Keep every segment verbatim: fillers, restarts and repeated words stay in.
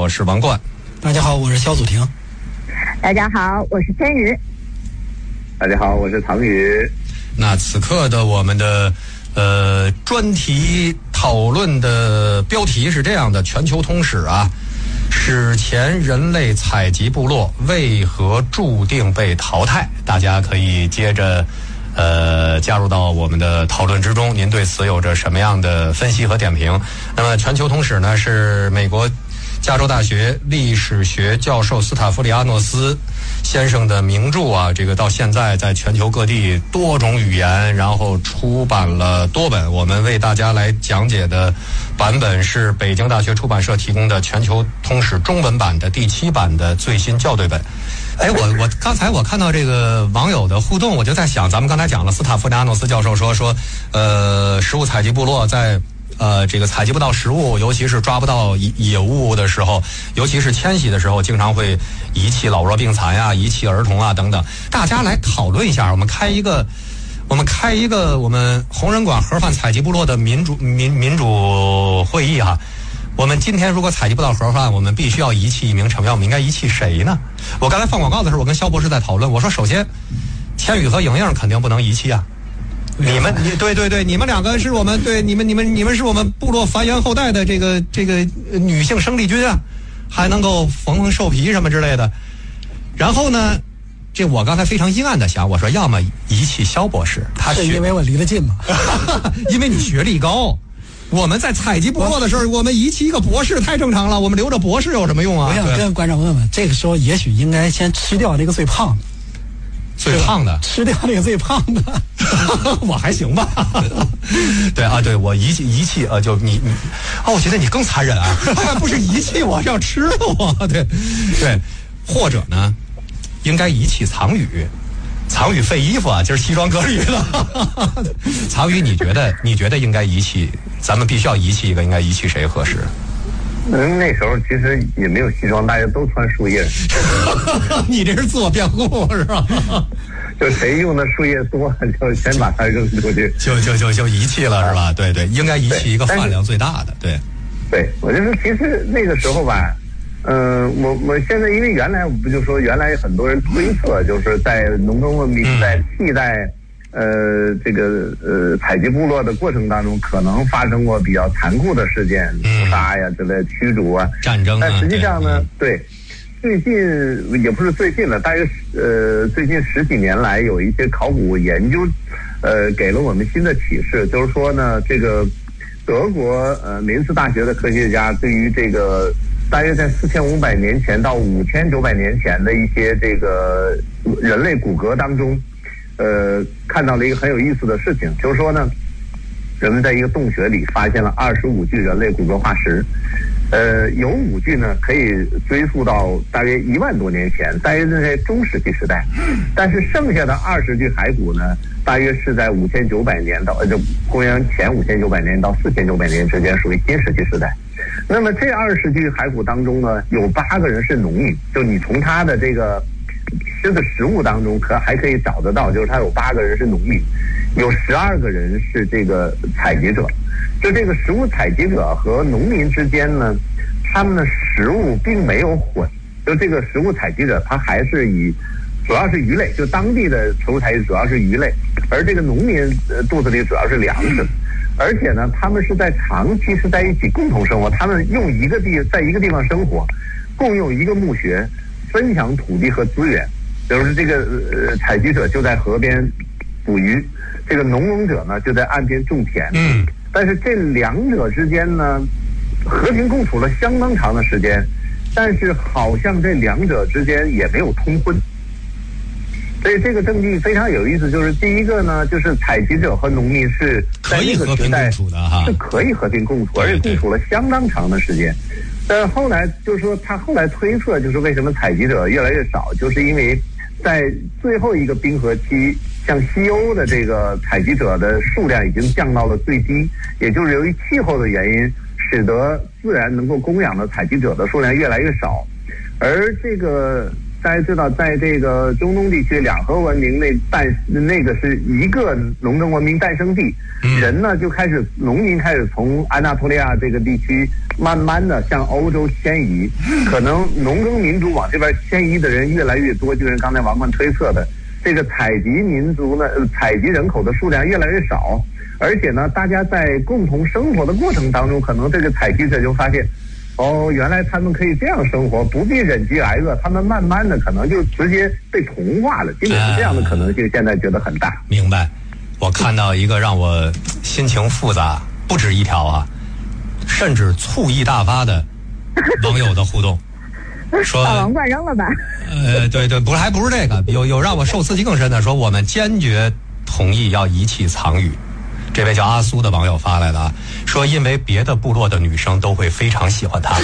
我是王冠。 大家好，我是肖祖婷。 大家好，我是千羽。 大家好，我是唐宇。 那此刻的我们的呃专题讨论的标题是这样的：全球通史啊，史前人类采集部落为何注定被淘汰？大家可以接着呃加入到我们的讨论之中，您对此有着什么样的分析和点评？那么全球通史呢，是美国加州大学历史学教授斯塔夫里阿诺斯先生的名著啊，这个到现在在全球各地多种语言，然后出版了多本。我们为大家来讲解的版本是北京大学出版社提供的全球通史中文版的第七版的最新校对本。哎，我我刚才我看到这个网友的互动，我就在想，咱们刚才讲了斯塔夫里阿诺斯教授说说，呃，食物采集部落在呃，这个采集不到食物，尤其是抓不到野物的时候，尤其是迁徙的时候，经常会遗弃老弱病残呀、遗弃儿童啊等等。大家来讨论一下，我们开一个，我们开一个我们红人馆盒饭采集部落的民主民民主会议哈。我们今天如果采集不到盒饭，我们必须要遗弃一名成员，我们应该遗弃谁呢？我刚才放广告的时候，我跟肖博士在讨论，我说首先，千羽和莹莹肯定不能遗弃啊。你们，你对对对，你们两个是我们对你们你们你们是我们部落繁衍后代的这个这个女性生力军啊，还能够缝缝兽皮什么之类的。然后呢，这我刚才非常阴暗的想，我说要么遗弃肖博士，他是因为我离得近嘛， 因为你学历高。我们在采集部落的时候，我们遗弃一个博士太正常了，我们留着博士有什么用啊？ 我想跟观众问问，这个时候也许应该先吃掉这个最胖的。 最胖的， 吃掉那个最胖的， 我还行吧。对啊，对我遗弃遗弃呃，就你你，哦，我觉得你更残忍啊，不是遗弃我，是要吃了我，对对，或者呢，应该遗弃藏语，藏语废衣服啊，今儿西装革履的。藏语，你觉得你觉得应该遗弃？咱们必须要遗弃一个，应该遗弃谁合适？ 嗯，那时候其实也没有西装，大家都穿树叶。 你这是自我辩护是吧？ 就谁用的树叶多，就先把它扔出去， 就就就就遗弃了是吧？对对，应该遗弃一个饭量最大的。对， 对，我就是其实那个时候吧，嗯、呃，我我现在因为原来我不就说原来很多人推测，就是在农耕文明在替代。呃，这个呃，采集部落的过程当中，可能发生过比较残酷的事件，屠杀呀之类、驱逐啊、 战争啊。 但实际上呢，对，最近也不是最近了，大约呃，最近十几年来，有一些考古研究，呃，给了我们新的启示，就是说呢，这个德国呃林斯大学的科学家对于这个大约在四千五百年前到五千九百年前的一些这个人类骨骼当中。呃，看到了一个很有意思的事情，就是说呢，人们在一个洞穴里发现了二十五具人类骨骼化石，呃，有五具呢可以追溯到大约一万多年前，大约是在中世纪时代，但是剩下的二十具骸骨呢，大约是在五千九百年到呃，就公元前五千九百年到四千九百年之间，属于新石器时代。那么这二十具骸骨当中呢，有八个人是农民，就你从他的这个。吃的食物当中可还可以找得到，就是他有八个人是农民，有十二个人是这个采集者。就这个食物采集者和农民之间呢，他们的食物并没有混。就这个食物采集者，他还是以主要是鱼类，就当地的食物采集主要是鱼类，而这个农民呃肚子里主要是粮食。而且呢，他们是在长期是在一起共同生活，他们用一个地在一个地方生活，共用一个墓穴。分享土地和资源，就是这个呃采集者就在河边捕鱼，这个农耕者呢就在岸边种田。 嗯， 但是这两者之间呢，和平共处了相当长的时间，但是好像这两者之间也没有通婚。所以这个证据非常有意思，就是第一个呢，就是采集者和农民是在那个时代是可以和平共处，而且共处了相当长的时间。但是后来就是说，他后来推测，就是为什么采集者越来越少，就是因为在最后一个冰河期，像西欧的这个采集者的数量已经降到了最低，也就是由于气候的原因，使得自然能够供养的采集者的数量越来越少，而这个大家知道，在这个中东地区两河文明那诞那个是一个农耕文明诞生地， 嗯、 人呢就开始农民开始从安纳托利亚这个地区慢慢的向欧洲迁移，可能农耕民族往这边迁移的人越来越多，就是刚才王冠推测的，这个采集民族呢，采集人口的数量越来越少，而且呢，大家在共同生活的过程当中，可能这个采集者就发现。哦，原来他们可以这样生活，不必忍饥挨饿，他们慢慢的可能就直接被同化了，基本是这样的可能性，现在觉得很大。 明白，我看到一个让我心情复杂不止一条啊，甚至醋意大发的网友的互动，说把王冠扔了吧？ 呃，对对，不是，还不是这个，有有让我受刺激更深的，说我们坚决同意要遗弃藏语。这位叫阿苏的网友发来的啊，说因为别的部落的女生都会非常喜欢他。 其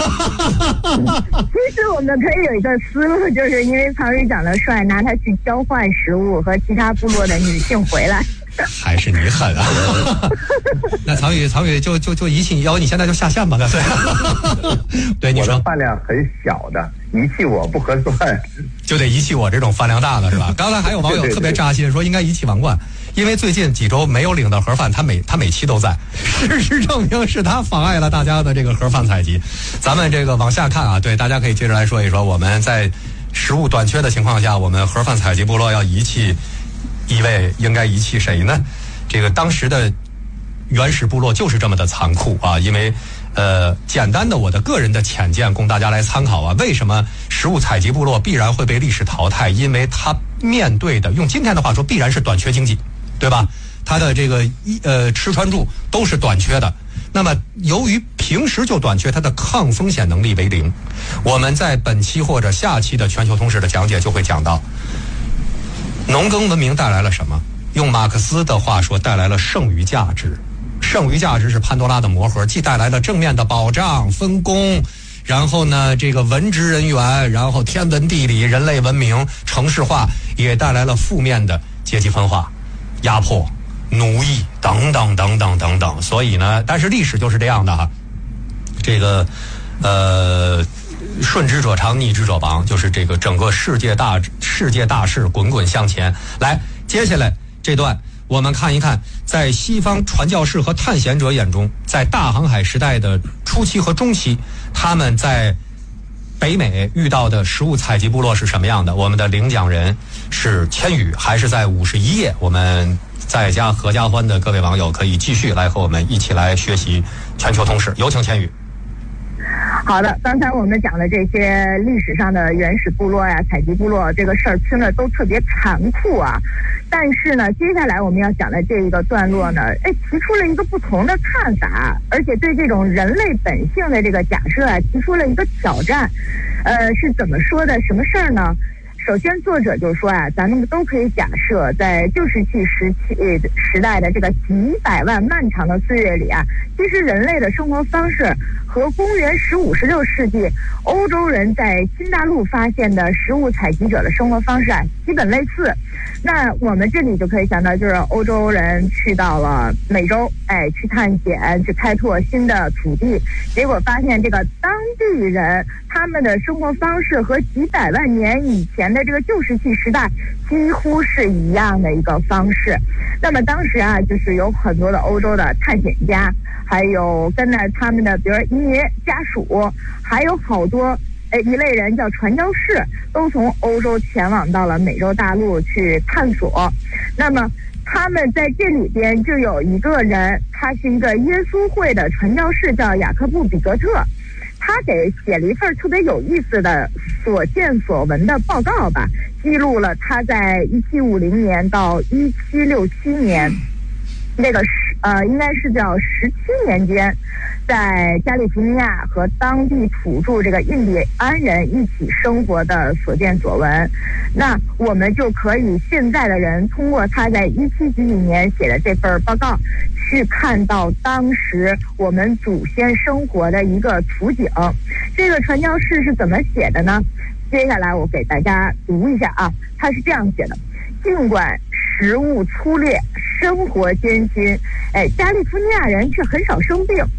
实我们可以有一个思路，就是因为曹宇长得帅，拿他去交换食物和其他部落的女性回来。 还是你狠啊！那曹宇，曹宇就就就遗弃你，要你现在就下线吧，干脆。对，你说我的饭量很小的，遗弃我不合算， 就得遗弃我这种饭量大的是吧？刚才还有网友特别扎心，说应该遗弃王冠，因为最近几周没有领到盒饭，他每他每期都在，事实证明是他妨碍了大家的这个盒饭采集。咱们这个往下看啊，对，大家可以接着来说一说，我们在食物短缺的情况下，我们盒饭采集部落要遗弃。一位应该遗弃谁呢？这个当时的原始部落就是这么的残酷啊！因为，呃，简单的我的个人的浅见供大家来参考啊。为什么食物采集部落必然会被历史淘汰？因为它面对的，用今天的话说，必然是短缺经济，对吧？它的这个衣呃吃穿住都是短缺的。那么，由于平时就短缺，它的抗风险能力为零。我们在本期或者下期的全球通史的讲解就会讲到。农耕文明带来了什么？用马克思的话说，带来了剩余价值。剩余价值是潘多拉的魔盒，既带来了正面的保障、分工，然后呢，这个文职人员，然后天文地理、人类文明、城市化，也带来了负面的阶级分化、压迫、奴役等等等等等等。所以呢，但是历史就是这样的哈，这个呃。顺之者长，逆之者亡，就是这个整个世界大世界大势滚滚向前。来，接下来这段我们看一看，在西方传教士和探险者眼中，在大航海时代的初期和中期，他们在北美遇到的食物采集部落是什么样的？我们的领奖人是千羽，还是在五十一页？我们在家合家欢的各位网友可以继续来和我们一起来学习全球通史。有请千羽。 好的，刚才我们讲的这些历史上的原始部落呀、采集部落这个事儿，听着都特别残酷啊。但是呢，接下来我们要讲的这一个段落呢，哎，提出了一个不同的看法，而且对这种人类本性的这个假设啊，提出了一个挑战。呃，是怎么说的？什么事儿呢？首先，作者就说啊，咱们都可以假设，在旧石器时期时代的这个几百万漫长的岁月里啊，其实人类的生活方式和公元十五、十六世纪欧洲人在新大陆发现的食物采集者的生活方式啊，基本类似。那我们这里就可以想到，就是欧洲人去到了美洲，哎，去探险，去开拓新的土地，结果发现这个当地人他们的生活方式和几百万年以前的这个旧石器时代几乎是一样的一个方式。那么当时啊，就是有很多的欧洲的探险家，还有跟着他们的比如移民家属，还有好多呃一类人叫传教士，都从欧洲前往到了美洲大陆去探索。那么他们在这里边就有一个人，他是一个耶稣会的传教士，叫雅各布比格特。他给写了一份特别有意思的所见所闻的报告吧，记录了他在一七五零年到一七六七年那个呃，应该是叫十七年间，在加利福尼亚和当地土著这个印第安人一起生活的所见所闻。那我们就可以现在的人通过他在一七几几年写的这份报告，去看到当时我们祖先生活的一个图景。这个传教士是怎么写的呢？接下来我给大家读一下啊，他是这样写的：尽管食物粗劣，生活艰辛，哎，加利福尼亚人却很少生病。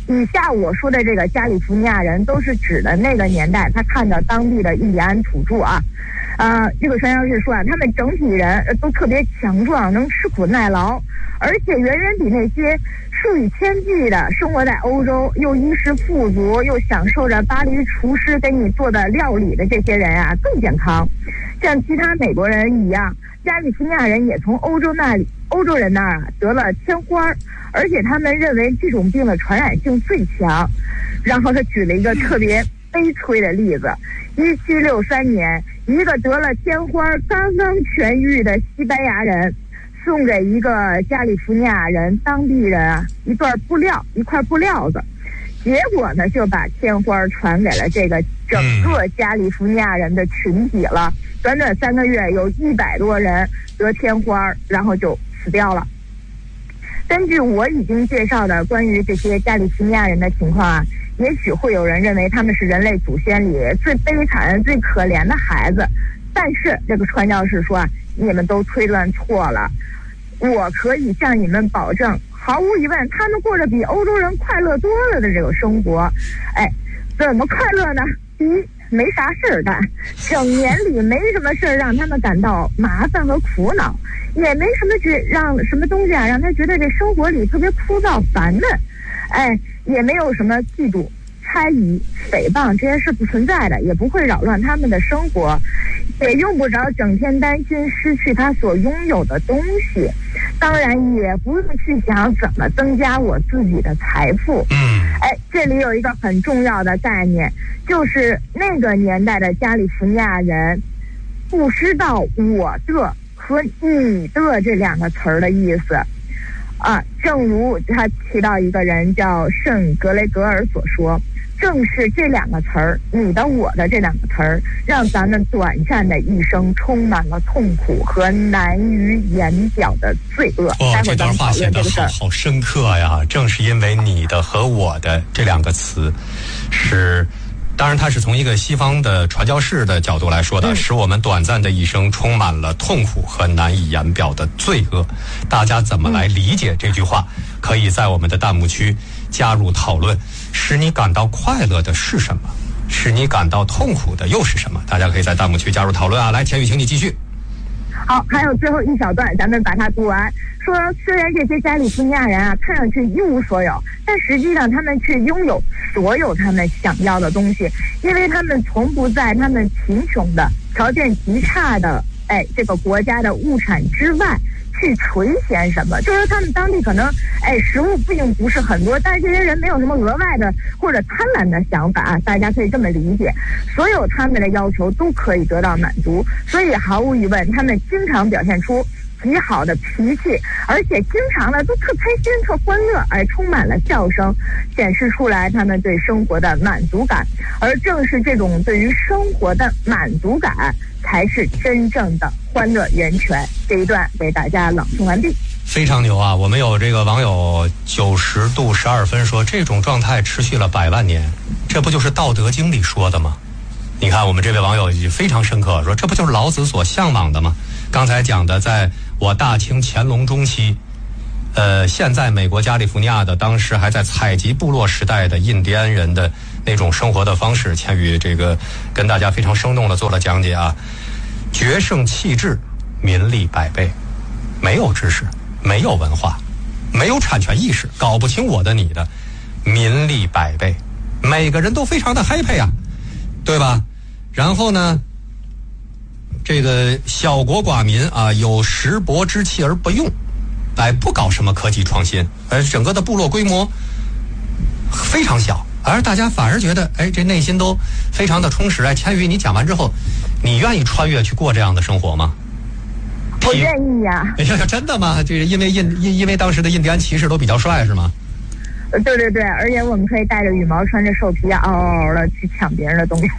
以下我说的这个加利福尼亚人，都是指的那个年代他看到当地的印第安土著啊。呃，这个传教士说啊，他们整体人都特别强壮，能吃苦耐劳，而且远远比那些数以千计的生活在欧洲又衣食富足又享受着巴黎厨师给你做的料理的这些人啊更健康。像其他美国人一样，加利福尼亚人也从欧洲那里欧洲人那儿啊得了天花，而且他们认为这种病的传染性最强。然后他举了一个特别悲催的例子，一七六三年，一个得了天花刚刚痊愈的西班牙人送给一个加利福尼亚人当地人啊一段布料一块布料子，结果呢就把天花传给了这个整个加利福尼亚人的群体了。短短三个月，有一百多人得天花，然后就死掉了。根据我已经介绍的关于这些加利福尼亚人的情况啊，也许会有人认为他们是人类祖先里最悲惨、最可怜的孩子，但是这个传教士说啊，你们都推断错了。我可以向你们保证，毫无疑问，他们过着比欧洲人快乐多了的这个生活。哎，怎么快乐呢？第一，没啥事儿干，整年里没什么事儿让他们感到麻烦和苦恼，也没什么觉让什么东西啊让他觉得这生活里特别枯燥烦闷。哎，也没有什么嫉妒、猜疑、诽谤这些是不存在的，也不会扰乱他们的生活，也用不着整天担心失去他所拥有的东西，当然也不用去想怎么增加我自己的财富。 嗯， 哎，这里有一个很重要的概念，就是那个年代的加利福尼亚人不知道我的和你的这两个词儿的意思啊，正如他提到一个人叫圣格雷格尔所说，正是这两个词儿，你的我的这两个词儿，让咱们短暂的一生充满了痛苦和难于言表的罪恶。 哦，这段话显得好好深刻呀！正是因为你的和我的这两个词是，当然他是从一个西方的传教士的角度来说的，嗯、使我们短暂的一生充满了痛苦和难以言表的罪恶。大家怎么来理解这句话？嗯、可以在我们的弹幕区加入讨论。使你感到快乐的是什么？使你感到痛苦的又是什么？大家可以在弹幕区加入讨论啊！来，钱宇，请你继续。 好，还有最后一小段，咱们把它读完。说，虽然这些加利福尼亚人啊看上去一无所有，但实际上他们却拥有所有他们想要的东西，因为他们从不在他们贫穷的、条件极差的哎这个国家的物产之外去垂涎什么。就是他们当地可能哎食物并不是很多，但是这些人没有什么额外的或者贪婪的想法，大家可以这么理解，所有他们的要求都可以得到满足，所以毫无疑问他们经常表现出极好的脾气，而且经常呢都特开心特欢乐，而充满了笑声，显示出来他们对生活的满足感。而正是这种对于生活的满足感才是真正的欢乐源泉。这一段给大家朗诵完毕。 非常牛啊！我们有这个网友九十度十二分说，这种状态持续了百万年，这不就是《道德经》里说的吗？你看我们这位网友非常深刻，说这不就是老子所向往的吗？刚才讲的，在我大清乾隆中期，呃，现在美国加利福尼亚的当时还在采集部落时代的印第安人的那种生活的方式，千羽这个跟大家非常生动的做了讲解啊。决胜气质，民力百倍，没有知识，没有文化，没有产权意识，搞不清我的你的，民力百倍，每个人都非常的 happy 啊，对吧？然后呢，这个小国寡民啊，有识博之气而不用，哎，不搞什么科技创新，而整个的部落规模非常小，而大家反而觉得，哎，这内心都非常的充实。哎，千羽，你讲完之后，你愿意穿越去过这样的生活吗？ 我愿意呀、啊。 哎呀，真的吗？这因为印因因为当时的印第安骑士都比较帅是吗？ 对对对，而且我们可以带着羽毛，穿着兽皮啊，嗷嗷嗷的去抢别人的东西。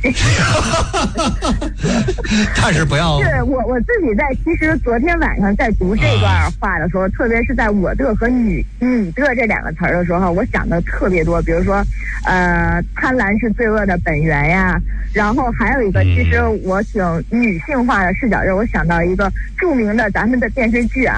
但是不要。 是我我自己在，其实昨天晚上在读这段话的时候，嗯、特别是在我的和你你的这两个词儿的时候，我想的特别多。比如说，呃，贪婪是罪恶的本源呀。然后还有一个，其实我挺女性化的视角，让我想到一个著名的咱们的电视剧啊。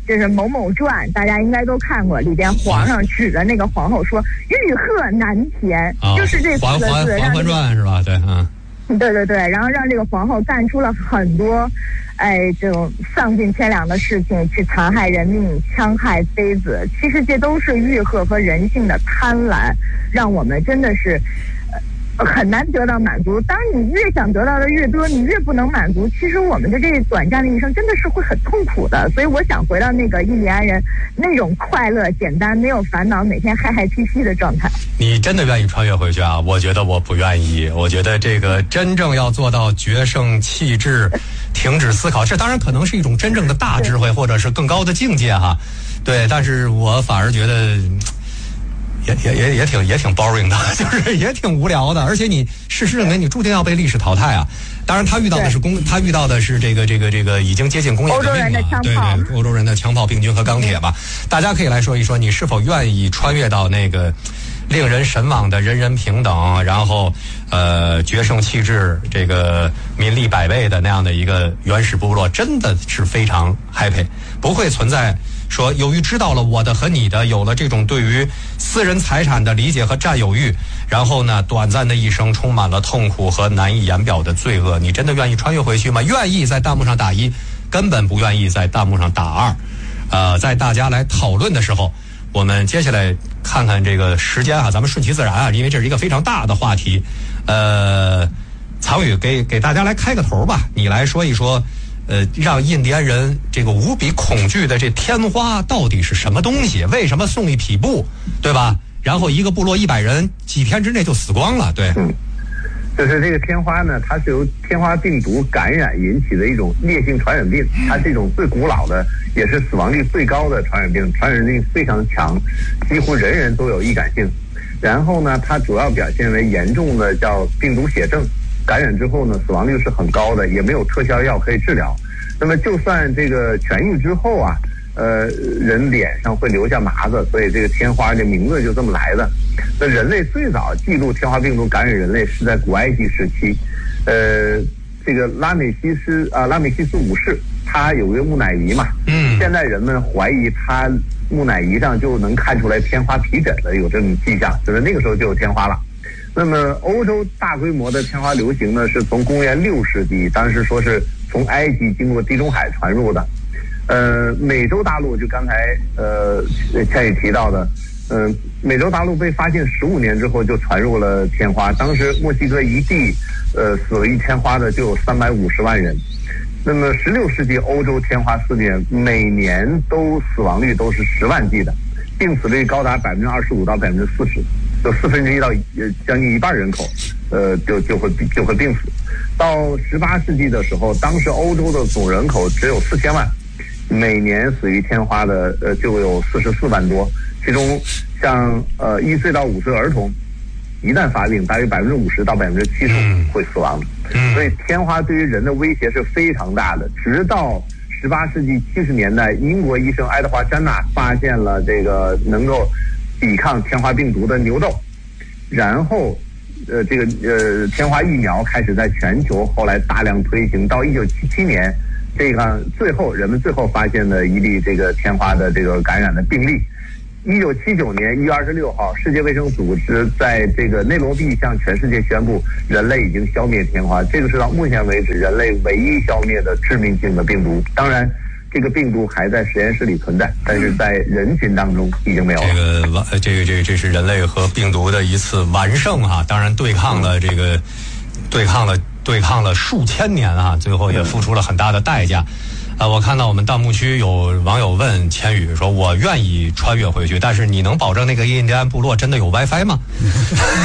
这是某某传，大家应该都看过，里边皇上指着那个皇后说“欲壑难填”， 哦、 就是这四个字。 嬛嬛传是吧？对，嗯。 对对对，然后让这个皇后干出了很多，哎，这种丧尽天良的事情，去残害人命、戕害妃子。其实这都是欲壑和人性的贪婪，让我们真的是。很难得到满足。当你越想得到的越多，你越不能满足。其实我们的这短暂的一生真的是会很痛苦的。所以我想回到那个印第安人那种快乐、简单、没有烦恼、每天嗨嗨皮皮的状态。 你真的愿意穿越回去啊？我觉得我不愿意。我觉得这个真正要做到决胜气质，停止思考，这当然可能是一种真正的大智慧，或者是更高的境界哈。对，但是我反而觉得。也也也也挺也挺 boring 的，就是也挺无聊的，而且你事实证明你注定要被历史淘汰啊！当然，他遇到的是工，他遇到的是这个这个这个已经接近工业革命了，对对，欧洲人的枪炮、病菌和钢铁吧。大家可以来说一说，你是否愿意穿越到那个令人神往的人人平等，然后呃决胜气质，这个民力百倍的那样的一个原始部落，真的是非常 happy， 不会存在。说由于知道了我的和你的，有了这种对于私人财产的理解和占有欲，然后呢短暂的一生充满了痛苦和难以言表的罪恶，你真的愿意穿越回去吗？愿意在弹幕上打一，根本不愿意在弹幕上打二。呃，在大家来讨论的时候，我们接下来看看这个时间啊，咱们顺其自然啊，因为这是一个非常大的话题。呃，曹宇给给大家来开个头吧，你来说一说。呃，让印第安人这个无比恐惧的这天花到底是什么东西？为什么送一匹布，对吧？然后一个部落一百人几天之内就死光了，对。 嗯，就是这个天花呢，它是由天花病毒感染引起的一种烈性传染病，它是一种最古老的，也是死亡率最高的传染病，传染力非常强，几乎人人都有易感性。然后呢，它主要表现为严重的叫病毒血症。感染之后呢，死亡率是很高的，也没有特效药可以治疗。那么就算这个痊愈之后啊，呃，人脸上会留下麻子，所以这个天花这名字就这么来的。那人类最早记录天花病毒感染人类是在古埃及时期，呃，这个拉美西斯啊，拉美西斯五世他有一个木乃伊嘛，嗯，现在人们怀疑他木乃伊上就能看出来天花皮疹的有这种迹象，就是那个时候就有天花了。那么欧洲大规模的天花流行呢，是从公元六世纪，当时说是从埃及经过地中海传入的。呃，美洲大陆就刚才呃倩宇提到的，嗯、呃，美洲大陆被发现十五年之后就传入了天花，当时墨西哥一地呃死于天花的就有三百五十万人。那么十六世纪欧洲天花肆虐，每年都死亡率都是十万计的，病死率高达百分之二十五到百分之四十。有四分之一到将近一半人口，呃，就就会就会病死。到十八世纪的时候，当时欧洲的总人口只有四千万，每年死于天花的呃就有四十四万多，其中像呃一岁到五岁儿童，一旦发病，大约百分之五十到百分之七十会死亡的。嗯，所以天花对于人的威胁是非常大的。直到十八世纪七十年代，英国医生爱德华·詹纳发现了这个能够抵抗天花病毒的牛痘，然后，呃，这个呃天花疫苗开始在全球后来大量推行，到一九七七年，这个最后人们最后发现了一例这个天花的这个感染的病例。一九七九年一月二十六号，世界卫生组织在这个内罗毕向全世界宣布，人类已经消灭天花，这个是到目前为止人类唯一消灭的致命性的病毒。当然。这个病毒还在实验室里存在，但是在人群当中已经没有了。这个完，这个这个这是人类和病毒的一次完胜哈、啊，当然对抗了这个，对抗了对抗了数千年啊，最后也付出了很大的代价。啊，我看到我们弹幕区有网友问千羽说：“我愿意穿越回去，但是你能保证那个印第安部落真的有 WiFi 吗？”